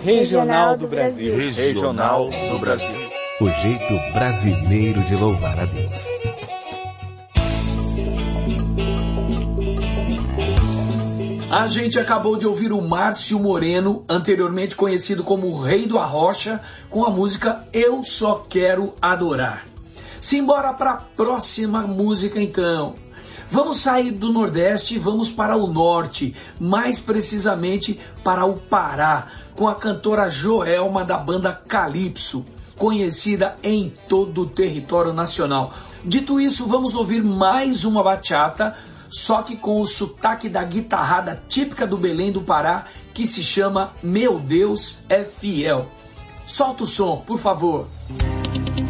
Regional do Brasil. Regional do Brasil. O jeito brasileiro de louvar a Deus. A gente acabou de ouvir o Márcio Moreno, anteriormente conhecido como o Rei do Arrocha, com a música Eu Só Quero Adorar. Simbora para a próxima música então. Vamos sair do Nordeste e vamos para o Norte, mais precisamente para o Pará, com a cantora Joelma da banda Calypso, conhecida em todo o território nacional. Dito isso, vamos ouvir mais uma bachata, só que com o sotaque da guitarrada típica do Belém do Pará, que se chama Meu Deus é Fiel. Solta o som, por favor.